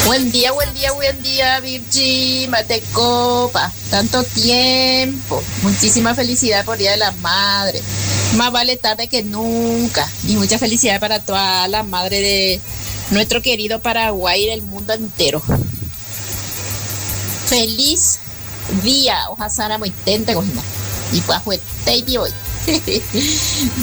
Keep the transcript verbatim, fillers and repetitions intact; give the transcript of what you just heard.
Buen día, buen día, buen día, Virgi, Matecopa. Tanto tiempo. Muchísima felicidad por Día de la Madre. Más vale tarde que nunca. Y mucha felicidad para toda la madre de nuestro querido Paraguay y del mundo entero. Feliz día. Ojalá muy tente, cojina. Y pues, hoy.